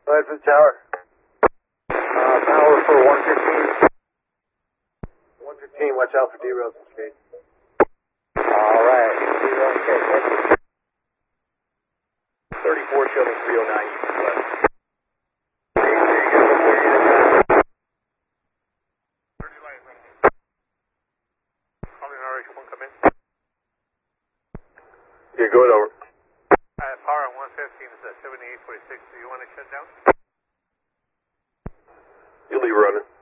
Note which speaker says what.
Speaker 1: Go ahead for the tower. Power for 115. 115, watch out for derails and skates.
Speaker 2: Alright, derail and skate, thank you. 34 showing 309 east and west.
Speaker 1: Yeah, go ahead over.
Speaker 3: Power on 115 is at 7846. Do you want to shut down?
Speaker 1: You leave running.